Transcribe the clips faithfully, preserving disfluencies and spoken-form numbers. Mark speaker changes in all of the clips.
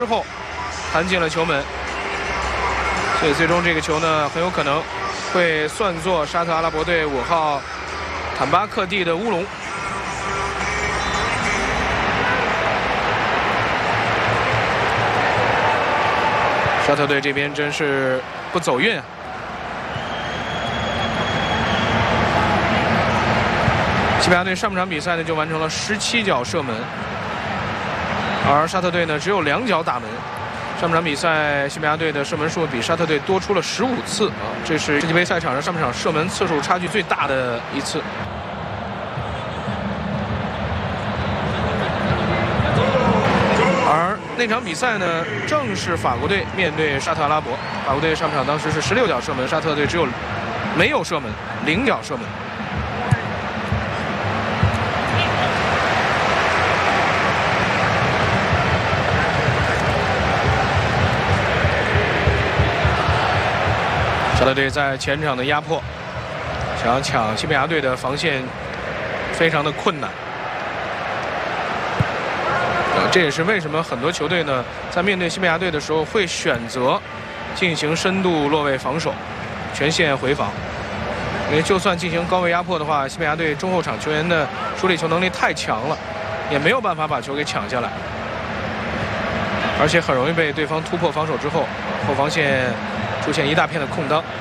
Speaker 1: 之后弹进了球门，所以最终这个球呢很有可能会算作沙特阿拉伯队五号坦巴克蒂的乌龙。沙特队这边真是不走运啊！西班牙队上半场比赛呢就完成了十七脚射门，而沙特队呢只有两脚打门。上半场比赛，西班牙队的射门数比沙特队多出了十五次啊，这是世界杯赛场上上半场射门次数差距最大的一次。而那场比赛呢，正是法国队面对沙特阿拉伯，法国队上半场当时是十六脚射门，沙特队只有没有射门，零脚射门。沙特队在前场的压迫，想要抢西班牙队的防线，非常的困难。呃，这也是为什么很多球队呢，在面对西班牙队的时候会选择进行深度落位防守，全线回防。因为就算进行高位压迫的话，西班牙队中后场球员的处理球能力太强了，也没有办法把球给抢下来，而且很容易被对方突破防守之后，后防线出现一大片的空当。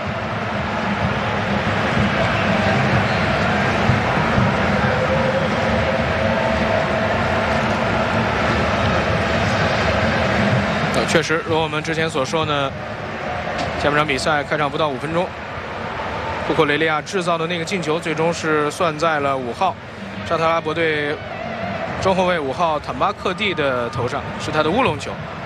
Speaker 1: 呃，确实，如我们之前所说呢，下半场比赛开场不到五分钟，库库雷利亚制造的那个进球，最终是算在了五号沙特阿拉伯队中后卫五号坦巴克蒂的头上，是他的乌龙球。